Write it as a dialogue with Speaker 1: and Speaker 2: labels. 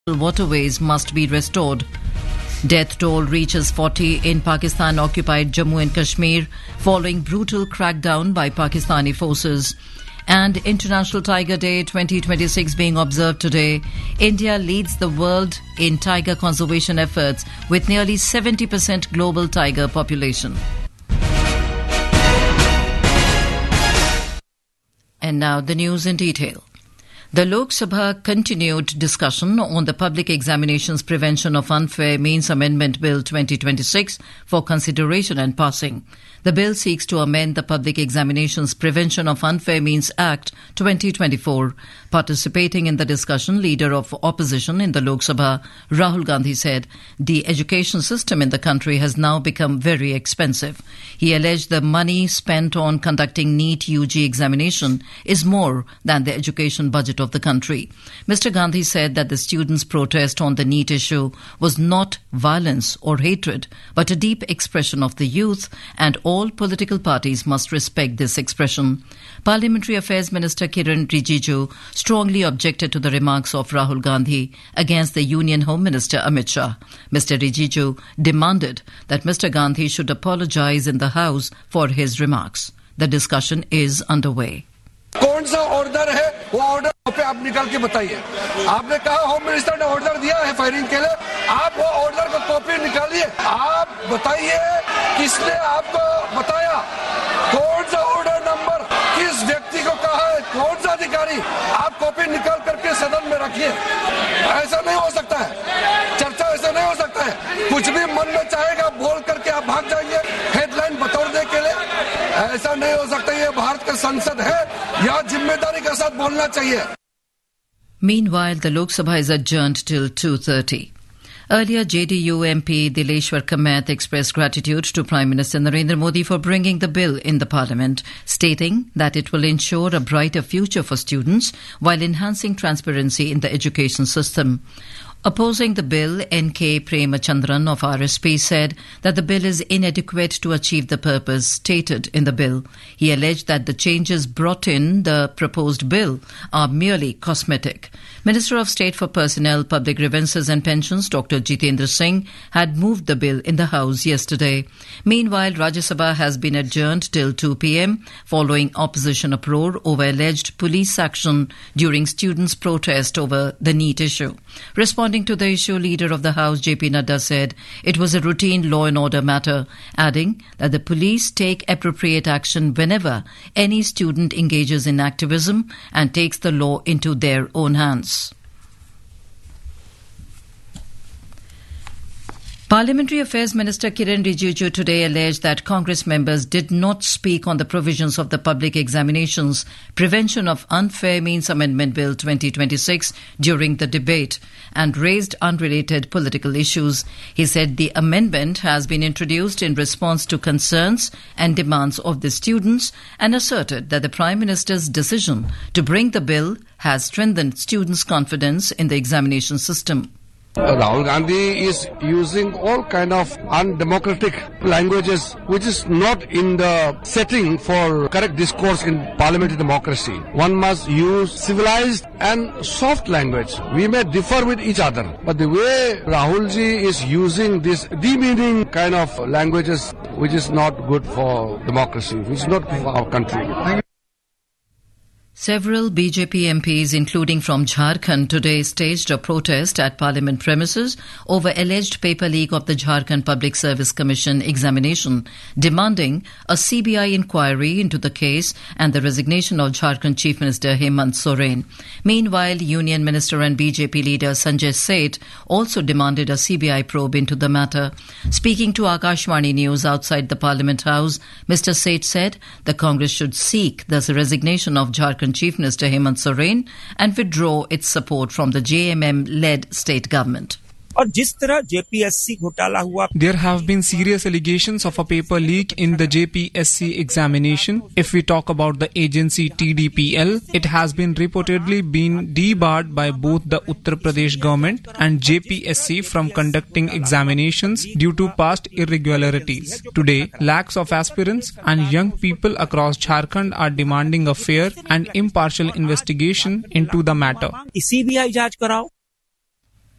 Speaker 1: waterways must be restored. Death toll reaches 40 in Pakistan-occupied Jammu and Kashmir following brutal crackdown by Pakistani forces. And International Tiger Day 2026 being observed today, India leads the world in tiger conservation efforts with nearly 70% global tiger population. And now the news in detail. The Lok Sabha continued discussion on the Public Examinations Prevention of Unfair Means Amendment Bill 2026 for consideration and passing. The bill seeks to amend the Public Examinations Prevention of Unfair Means Act 2024. Participating in the discussion, Leader of Opposition in the Lok Sabha, Rahul Gandhi, said the education system in the country has now become very expensive. He alleged the money spent on conducting NEET UG examination is more than the education budget of the country. Mr. Gandhi said that the students' protest on the NEET issue was not violence or hatred, but a deep expression of the youth, and all political parties must respect this expression. Parliamentary Affairs Minister Kiran Rijiju strongly objected to the remarks of Rahul Gandhi against the Union Home Minister Amit Shah. Mr. Rijiju demanded that Mr. Gandhi should apologize in the House for his remarks. The discussion is underway.
Speaker 2: कौन सा order है वो order पे आप निकाल के बताइए। आपने कहा होम मिनिस्टर ने ऑर्डर दिया है फायरिंग के लिए, आप वो ऑर्डर का कॉपी निकालिए। आप बताइए किसने आपको बताया, कौन सा ऑर्डर नंबर किस व्यक्ति को कहा है, कौन सा अधिकारी, आप कॉपी निकाल करके सदन में रखिए। ऐसा नहीं हो सकता है, चर्चा ऐसा नहीं हो सकता है। कुछ भी मन में चाहेगा बोल करके आप भाग जाएंगे हेडलाइन बतौर दे के लिए, ऐसा नहीं हो सकता। ये भारत का संसद है, यहाँ जिम्मेदारी के साथ बोलना चाहिए।
Speaker 1: Meanwhile, the Lok Sabha is adjourned till 2:30. Earlier, JDU MP Dileshwar Kamath expressed gratitude to Prime Minister Narendra Modi for bringing the bill in the Parliament, stating that it will ensure a brighter future for students while enhancing transparency in the education system. Opposing the bill, N.K. Premachandran of RSP said that the bill is inadequate to achieve the purpose stated in the bill. He alleged that the changes brought in the proposed bill are merely cosmetic. Minister of State for Personnel, Public Grievances and Pensions, Dr. Jitendra Singh, had moved the bill in the House yesterday. Meanwhile, Rajya Sabha has been adjourned till 2 p.m. following opposition uproar over alleged police action during students' protest over the NEET issue. Responding to the issue, Leader of the House, JP Nadda, said it was a routine law and order matter, adding that the police take appropriate action whenever any student engages in activism and takes the law into their own hands. Parliamentary Affairs Minister Kiran Rijiju today alleged that Congress members did not speak on the provisions of the Public Examinations Prevention of Unfair Means Amendment Bill 2026 during the debate and raised unrelated political issues. He said the amendment has been introduced in response to concerns and demands of the students and asserted that the Prime Minister's decision to bring the bill has strengthened students' confidence in the examination system.
Speaker 2: Rahul Gandhi is using all kind of undemocratic languages which is not in the setting for correct discourse in parliamentary democracy. One must use civilized and soft language. We may differ with each other, but the way Rahul ji is using this demeaning kind of languages which is not good for democracy, which is not good for our country.
Speaker 1: Several BJP MPs, including from Jharkhand, today staged a protest at Parliament premises over alleged paper leak of the Jharkhand Public Service Commission examination, demanding a CBI inquiry into the case and the resignation of Jharkhand Chief Minister Hemant Soren. Meanwhile, Union Minister and BJP leader Sanjay Seth also demanded a CBI probe into the matter. Speaking to Akashvani News outside the Parliament House, Mr. Seth said the Congress should seek the resignation of Jharkhand Chief Minister Hemant Soren and withdraw its support from the JMM-led state government.
Speaker 3: और जिस तरह JPSC घोटाला हुआ,
Speaker 4: there have been serious allegations of a paper leak in the JPSC examination. If we talk about the agency TDPL, it has been reportedly been debarred by both the Uttar Pradesh government and JPSC from conducting examinations due to past irregularities. Today, lakhs of aspirants and young people across Jharkhand are demanding a fair and impartial investigation into the matter.
Speaker 3: CBI जांच कराओ.